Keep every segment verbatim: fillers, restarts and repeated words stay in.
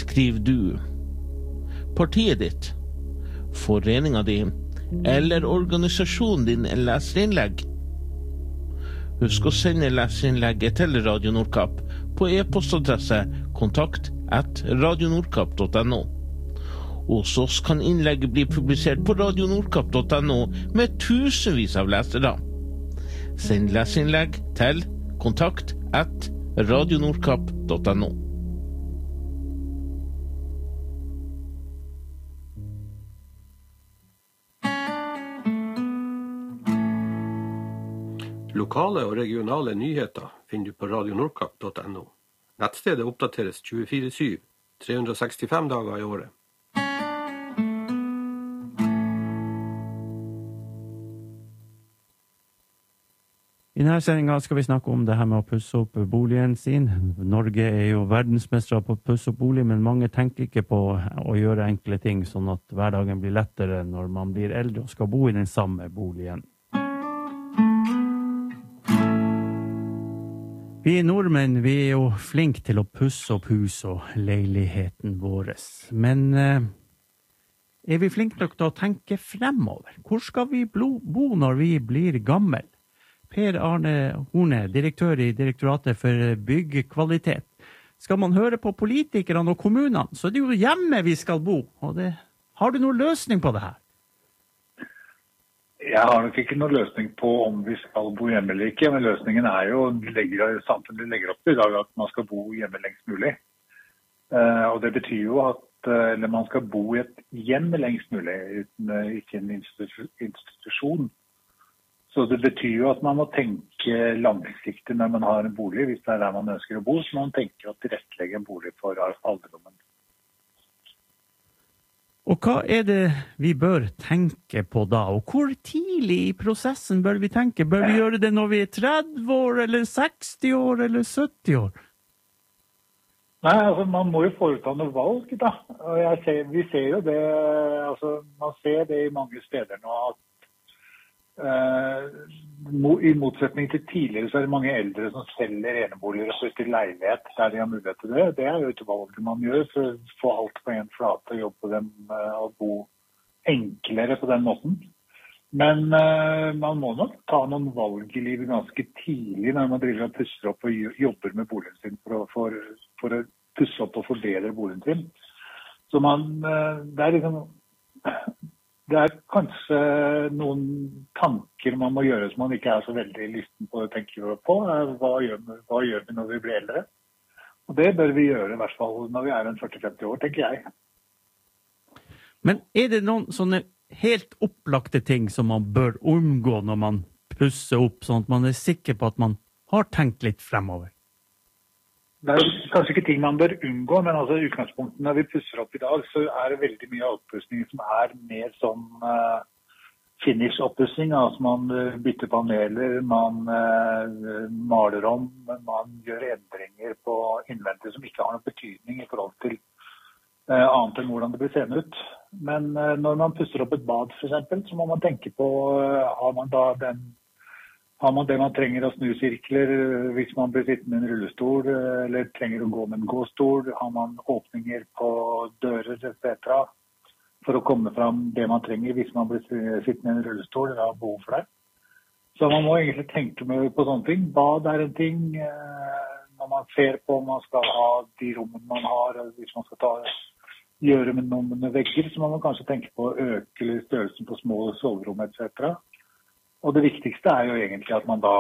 skriver du, partiet ditt, foreningen din eller organisasjonen din en leserinnlegg. Husk å sende leserinnlegget til Radio Nordkapp på e-postadresse kontakt at radionordkapp punktum no. Hos oss kan innlegget bli publisert på radionordkapp punktum no med tusenvis av lesere. Send leserinnlegg til kontakt at radionordkapp punktum no. Lokale og regionale nyheter finner du på radionordkapp punktum no. Nettstedet oppdateres tjuefire syv, tre hundre og sekstifem dager i året. I denne sendingen skal vi snakke om det her med å pusse opp boligen sin. Norge er jo verdensmestere på å pusse opp bolig, men mange tenker ikke på å gjøre enkle ting, sånn at hverdagen blir lettere når man blir eldre og skal bo i den samme boligen. Vi nordmenn, vi er jo flinke til å pusse opp hus og leiligheten vår. Men eh, er vi flinke nok til å tenke fremover? Hvor skal vi bo når vi blir gammel? Per Arne Horne, direktør i Direktoratet for byggkvalitet. Skal man høre på politikerne og kommunene, så er det jo hjemme vi skal bo. Og det, har du noen løsning på det her? Jeg har nok ikke noen løsning på om vi skal bo hjemme eller ikke, men løsningen er jo, legger, samfunnet legger opp til i dag at man skal bo hjemme lengst mulig. Uh, og det betyr jo at uh, eller man skal bo i et hjem lengst mulig, uten uh, ikke en institusjon. Så det betyr jo at man må tenke langsiktig når man har en bolig, hvis det er der man ønsker å bo, så man tenker å tilrettelegge en bolig for alderdommen. Og hva er det vi bør tenke på da? Og hvor tidlig i prosessen bør vi tenke? Bør vi gjøre det når vi er tretti år, eller seksti år, eller sytti år? Nei, altså man må jo foreta noe valg da. Og jeg ser, vi ser jo det, altså man ser det i mange steder nå at Uh, i motsetning til tidligere så er det mange eldre som selger eneboliger og flytter i leilighet der de har mulighet til det. Det er jo et valg man gjør for å få alt på en flate og jobbe på dem uh, og bo enklere på den måten. Men uh, man må nok ta noen valg i livet ganske tidlig når man driver og pusser opp og jobber med boligen sin for å, for, for å pusse opp og forbedre boligen sin. Så man, uh, det er liksom... Det er kanskje noen tanker man må gjøre som man ikke er så veldig lysten på å tenke på. Hva gjør, hva gjør vi når vi blir eldre? Og det bør vi gjøre i hvert fall når vi er en førti til femti år, tenker jeg. Men er det noen sånne helt opplagte ting som man bør unngå når man pusser opp, sånn at man er sikker på at man har tenkt litt fremover? Det er kanskje ikke ting man bør unngå, men altså i utgangspunktet når vi pusser opp i dag, så er det veldig mye oppussing som er mer sånn uh, finish-oppussing. Altså man uh, bytter paneler, man uh, maler om, man gjør endringer på innvendig som ikke har noen betydning i forhold til uh, annet enn hvordan det blir seende ut. Men uh, når man pusser opp et bad for eksempel, så må man tenke på, uh, har man da den Har man det man trenger av snusirkler hvis man blir sittende i en rullestol, eller trenger å gå med en gåstol? Har man åpninger på dører et cetera for å komme fram det man trenger hvis man blir sittende i en rullestol eller har behov for det? Så man må egentlig tenke på sånne ting. Bad er en ting. Når man ser på om man skal ha de rommene man har, eller hvis man skal ta, gjøre med noen med vegger, så må man kanskje tenke på å øke størrelsen på små soverom et cetera. Og det viktigste er jo egentlig at man da,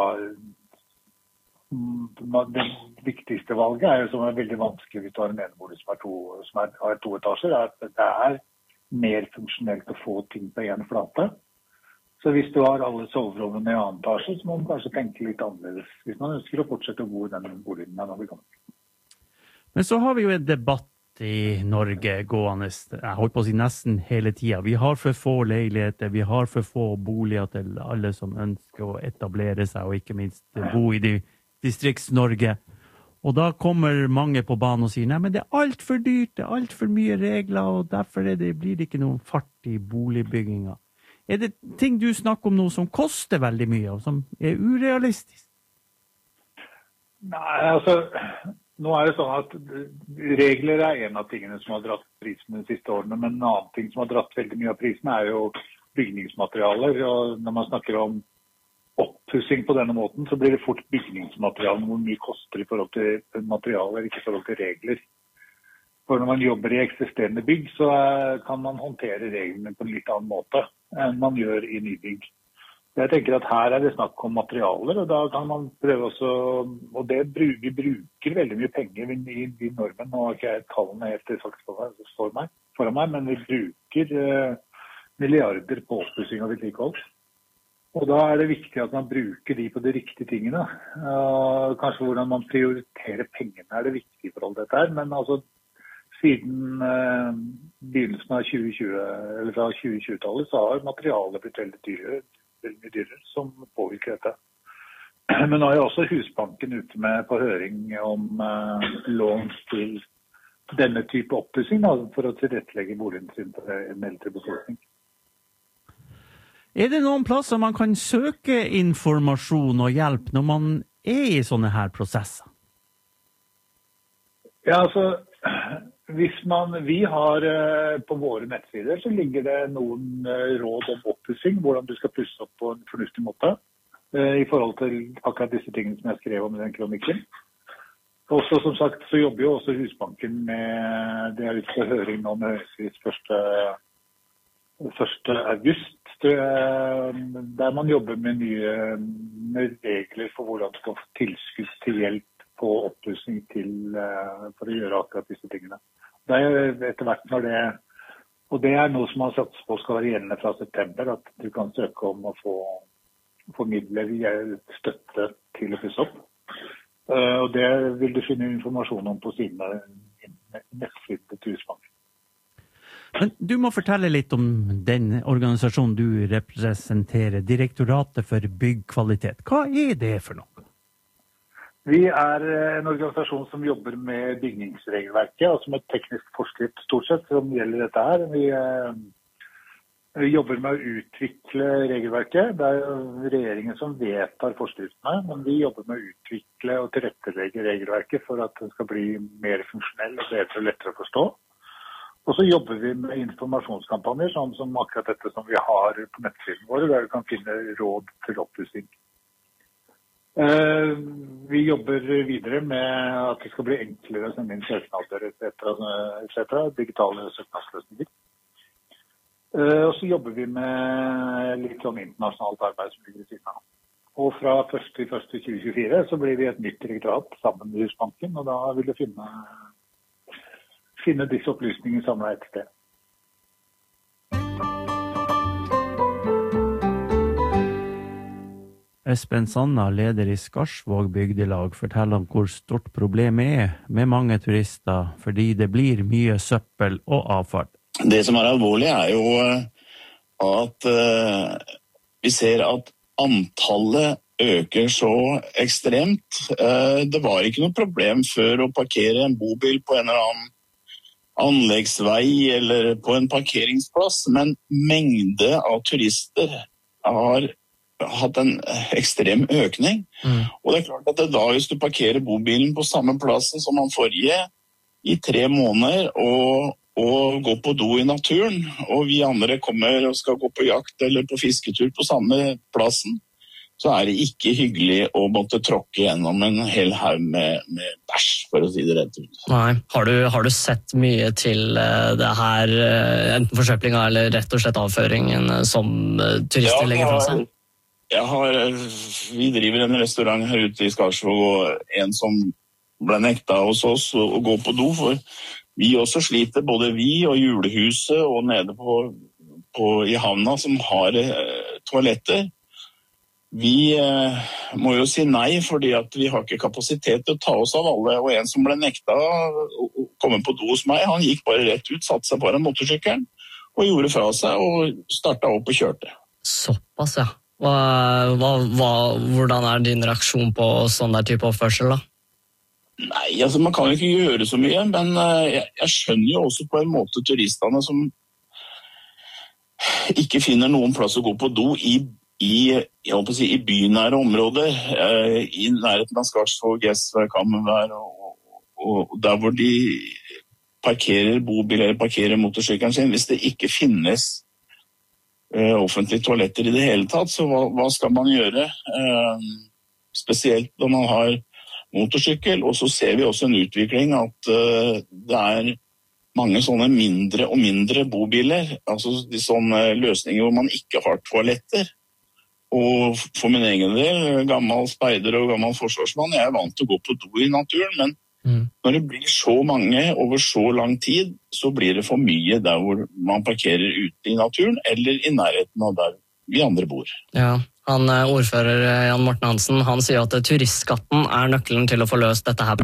det viktigste valget er jo som er veldig vanskelig hvis du har en enebolig som, er to, som er, har to etasjer, er at det er mer funksjonelt å få ting på en flate. Så hvis du har alle soverommene i annen etasje, så må man kanskje tenke litt annerledes, hvis man ønsker å fortsette å bo i den boligen når vi kommer. Men så har vi jo en debatt i Norge gående, jeg holdt på å si nesten hele tiden. Vi har for få leiligheter, vi har for få boliger til alle som ønsker å etablere seg, og ikke minst bo i de distrikts-Norge. Og da kommer mange på banen og sier, nei, men det er alt for dyrt, det er alt for mye regler, og derfor er det, blir det ikke noen fart i boligbygginga. Er det ting du snakker om nå som koster veldig mye, og som er urealistisk? Nei, altså... nå er det sånn at regler er en av tingene som har dratt prisene de siste årene, men en annen ting som har dratt veldig mye av prisene er jo bygningsmaterialer. Og når man snakker om oppussing på denne måten, så blir det fort bygningsmaterialer, hvor mye koster i forhold til materialer, ikke i forhold til regler. For når man jobber i eksisterende bygg, så kan man håndtere reglene på en litt annen måte enn man gjør i nybygg. Jeg tenker at her er det snakk om materialer, og da kan man prøve også, og det, vi bruker veldig mye penger i, i normen. Nå har ikke jeg tallene helt faktisk for meg, foran meg, men vi bruker eh, milliarder på oppussing og vedlikehold. Og da er det viktig at man bruker de på de riktige tingene. Uh, kanskje hvordan man prioriterer pengene er det viktige forhold til dette her, men altså siden uh, begynnelsen av tjue tjue, eller fra tjue tjue-tallet, så har materialet blitt veldig dyrere, veldig mye dyrere, som påvirker dette. Men nå er jo også Husbanken ute med på høring om uh, lån til denne type oppussing, for å tilrettelegge boligen sin for en eldre befolkning. Er det noen plasser man kan søke informasjon og hjelp når man er i sånne her prosesser? Ja, altså, hvis man, vi har på våre nettsider, så ligger det noen råd om oppussing, hvordan du skal pusse opp på en fornuftig måte, i forhold til akkurat disse tingene som jeg skrev om i den kronikken. Og så, som sagt, så jobber jo også Husbanken med, det er litt for høring nå med høyestvis første, første august, der man jobber med nye med regler for hvordan du skal få tilskudd til hjelp på oppussing til, for å gjøre akkurat disse tingene. Det er etter hvert når det, og det er noe som man satser på skal være gjeldende fra september, at du kan søke om å få, få midler, støtte til å pusse opp. Og det vil du finne informasjon om på sine nettsider til Husbanken. Men du må fortelle litt om den organisasjonen du representerer, Direktoratet for byggkvalitet. Hva er det for noe? Vi er en organisasjon som jobber med bygningsregelverket, altså med teknisk forskrift stort sett som gjelder dette her. Vi, vi jobber med å utvikle regelverket. Det er regjeringen som vedtar forskriftene, men vi jobber med å utvikle og tilrettelegge regelverket for at det skal bli mer funksjonell og bedre og lettere å forstå. Og så jobber vi med informasjonskampanjer, sånn som akkurat dette som vi har på nettsiden våre, der du kan finne råd til oppussing. Uh, vi jobber videre med at det skal bli enklere å sende inn søknader, et cetera, et cetera, digitale søknadsløsninger. Uh, og så jobber vi med litt sånn internasjonalt arbeid som ligger i siden av. Og fra første januar tjue tjuefire så blir vi et nytt direktorat sammen med Husbanken, og da vil du finne finne disse opplysningene samlet et sted. Espen Sanna, leder i Skarsvåg bygdelag, forteller om hvor stort problemet er med mange turister, fordi det blir mye søppel og avfall. Det som er alvorlig er jo at uh, vi ser at antallet øker så ekstremt. Uh, det var ikke noe problem før å parkere en bobil på en eller annen anleggsvei eller på en parkeringsplass, men mengde av turister har hatt en ekstrem økning. Mm. Og det er klart at det da, hvis du parkerer bobilen på samme plassen som man forrige i tre måneder og, og går på do i naturen, og vi andre kommer og skal gå på jakt eller på fisketur på samme plassen, så er det ikke hyggelig å måtte tråkke gjennom en hel haug med, med bæsj, for å si det rett ut. Nei, har du, har du sett mye til uh, det her, uh, enten forsøplinga eller rett og slett avføringen uh, som uh, turister ja, legger fra seg? Jeg har, vi driver en restaurant her ute i Skarsvåg, og en som ble nekta hos oss å, å gå på do, for vi også sliter, både vi og julehuset og nede på, på, i havna som har uh, toaletter. Vi eh, må jo si nei, fordi at vi har ikke kapasitet til å ta oss av alle, og en som ble nekta å komme på do hos meg, han gikk bare rett ut, satte seg på den motorsykkelen, og gjorde fra seg, og startet opp og kjørte. Såpass, ja. Hva, hva, hva, hvordan er din reaksjon på sånn der type oppførsel, da? Nei, altså man kan jo ikke gjøre så mye, men uh, jeg, jeg skjønner jo også på en måte turistene som ikke finner noen plass å gå på do i I, jeg håper å si, i bynære områder, eh, i nærheten av Skarsvåg, Gjesvær, Kammervær og, og der hvor de parkerer bobil eller parkerer motorsykkelen sin, hvis det ikke finnes uh, offentlige toaletter i det hele tatt, så hva, hva skal man gjøre? Uh, spesielt når man har motorsykkel, og så ser vi også en utvikling at uh, det er mange sånne mindre og mindre bobiler, altså de sånne løsninger hvor man ikke har toaletter. Og for min egen del, gammel speider og gammel forsvarsmann, jeg er vant til å gå på do i naturen, men mm. når det blir så mange over så lang tid, så blir det for mye der hvor man parkerer ute i naturen, eller i nærheten av der vi andre bor. Ja, han ordfører Jan Morten Hansen, han sier at turistskatten er nøkkelen til å få løst dette her.